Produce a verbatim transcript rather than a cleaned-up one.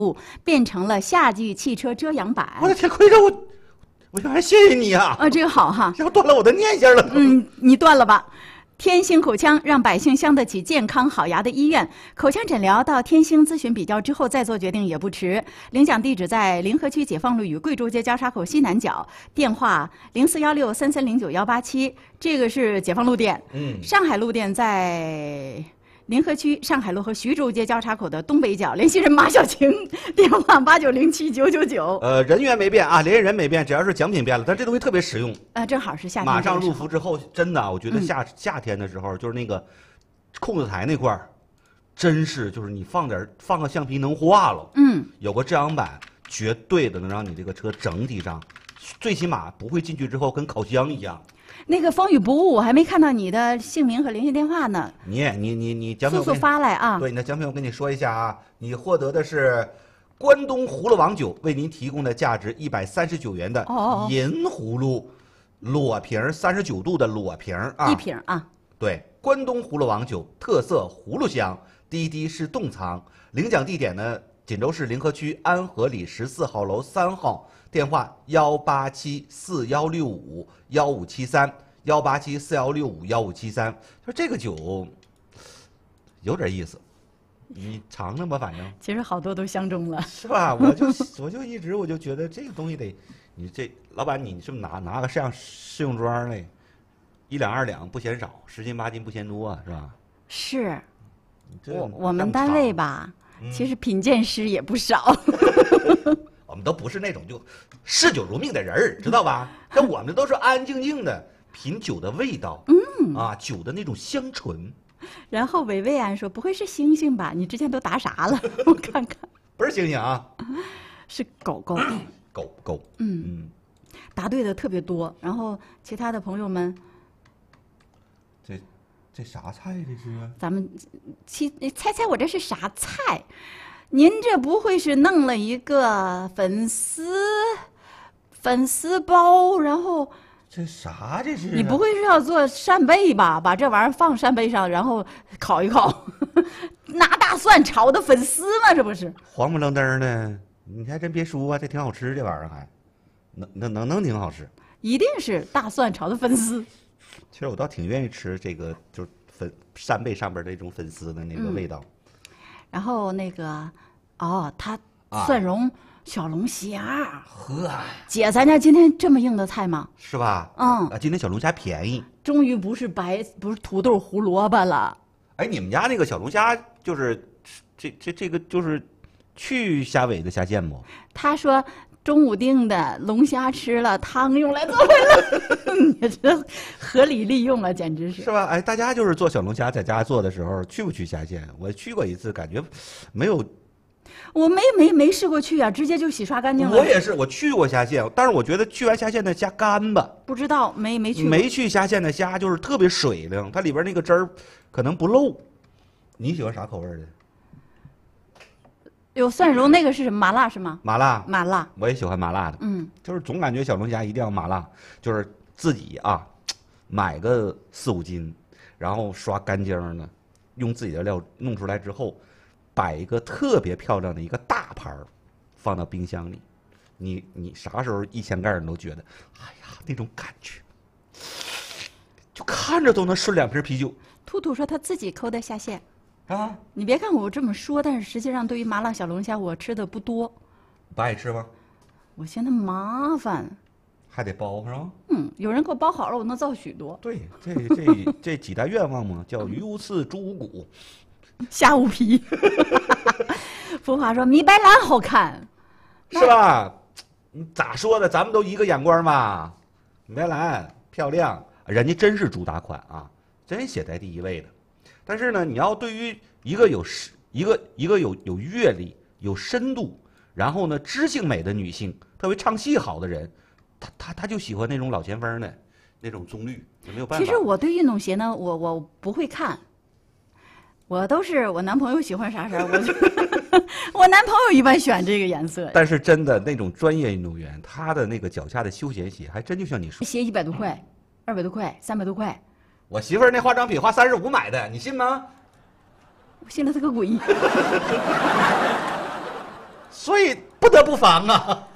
变成了夏季汽车遮阳板。 我的天，亏着我，我还谢谢你啊！ 啊，这个好哈， 要断了我的念想了。 嗯，你断了吧。天星口腔让百姓镶得起健康好牙的医院，口腔诊疗到天星咨询比较之后再做决定也不迟。领奖地址在临河区解放路与贵州街交叉口西南角，电话零四幺六三三零九幺八七，这个是解放路店。 嗯， 上海路店在临河区上海路和徐州街交叉口的东北角，联系人马小晴，电话八九零七九九九。 呃，人员没变啊，联系人没变，只要是奖品变了，但这东西特别实用。 呃，正好是夏天。 马上入伏之后，真的，我觉得夏、 嗯、 夏天的时候，就是那个控制台那块儿，真是就是你放点放个橡皮能化了。 嗯， 有个遮阳板，绝对的能让你这个车整体上，最起码不会进去之后跟烤箱一样。 那个风雨不误，我还没看到你的姓名和联系电话呢。 你你你你奖品速速发来啊！ 对，你的奖品我跟你说一下啊，你获得的是关东葫芦王酒为您提供的价值一百三十九元的银葫芦裸瓶，三十九度的裸瓶啊， 一瓶啊。 对，关东葫芦王酒特色葫芦香，滴滴式冻藏。领奖地点呢，锦州市临河区安和里十四号楼三号。电话幺八七四幺六五幺五七三幺八七四幺六五幺五七三，说这个酒有点意思，你尝尝吧，反正其实好多都相中了， 是吧？我就我就一直我就觉得这个东西得，你这老板你是不是拿拿个像试用装嘞，一两二两不嫌少，十斤八斤不嫌多啊，是吧？ 是，我我们单位吧，嗯、其实品鉴师也不少。 我们都不是那种就嗜酒如命的人儿，知道吧？那我们都是安安静静的品酒的味道，嗯啊，酒的那种香醇。 然后韦魏安说：“不会是星星吧？你之前都答啥了？我看看。” 不是星星啊， 是狗狗。 狗狗。 嗯嗯，答对的特别多。然后其他的朋友们， 这这啥菜这是？ 咱们其猜猜我这是啥菜？您这不会是弄了一个粉丝粉丝包，然后这啥这是？ 你不会是要做扇贝吧？把这玩意儿放扇贝上，然后烤一烤，拿大蒜炒的粉丝吗？这不是黄不愣登的？你还真别说啊，这挺好吃，这玩意儿还能能能能挺好吃。 一定是大蒜炒的粉丝。 其实我倒挺愿意吃这个，就是粉扇贝上边那种粉丝的那个味道。嗯， 然后那个，哦，他蒜蓉小龙虾， 呵、啊， 姐，咱家今天这么硬的菜吗？ 是吧？ 嗯， 啊，今天小龙虾便宜， 终于不是白不是土豆胡萝卜了。 哎，你们家那个小龙虾就是这这这个就是去虾尾的虾线不？ 他说中午订的龙虾吃了，汤用来做回了，你这合理利用了，简直是。 是吧？哎，大家就是做小龙虾在家做的时候，去不去虾线？我去过一次，感觉没有。 我没没没试过去啊，直接就洗刷干净了。 我也是，我去过虾线，但是我觉得去完虾线的虾干巴。 不知道，没没去过。 没去虾线的虾就是特别水灵，它里边那个汁儿可能不漏。你喜欢啥口味的？ 有蒜蓉，那个是什么？麻辣是吗？ 麻辣， 麻辣， 我也喜欢麻辣的。 嗯， 就是总感觉小龙虾一定要麻辣，就是自己啊，买个四五斤，然后刷干净的，用自己的料弄出来之后，摆一个特别漂亮的一个大盘儿，放到冰箱里，你你啥时候一掀盖你都觉得，哎呀，那种感觉，就看着都能顺两瓶啤酒。 兔兔说他自己抠的虾线。 啊！ 你别看我这么说，但是实际上对于麻辣小龙虾我吃的不多。 不爱吃吗？ 我嫌它麻烦， 还得包是吧？ 嗯，有人给我包好了，我能造许多。 对，这这这几大愿望嘛，叫鱼无刺，猪无骨， 虾无皮。福华说米白兰好看， 是吧？你咋说的？咱们都一个眼光嘛。米白兰漂亮，人家真是主打款啊，真写在第一位的。但是呢，你要对于一个有一个一个有有阅历、有深度，然后呢知性美的女性，特别唱戏好的人，她她她就喜欢那种老前锋的，那种棕绿，也没有办法。 其实我对运动鞋呢，我我不会看，我都是我男朋友喜欢啥啥，我就我男朋友一般选这个颜色。 但是真的那种专业运动员，他的那个脚下的休闲鞋，还真就像你说， 鞋一百多块，二百多块，三百多块。 我媳妇儿那化妆品花三十五买的，你信吗？ 我信了他个鬼！ 所以不得不防啊。